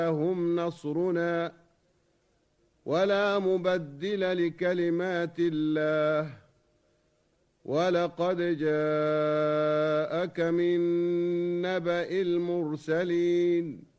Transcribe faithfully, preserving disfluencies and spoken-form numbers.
هم نصرنا ولا مبدل لكلمات الله ولقد جاءك من نبأ المرسلين